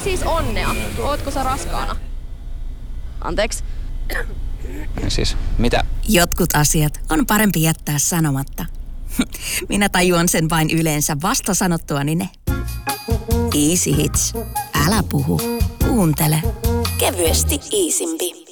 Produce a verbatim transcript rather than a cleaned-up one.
siis onnea. Ootko sä raskaana? Anteeksi. Siis, mitä? Jotkut asiat on parempi jättää sanomatta. Minä tajuan sen vain yleensä vasta sanottuani ne. Easy Hits. Älä puhu. Kuuntele. Kevyesti Easympi.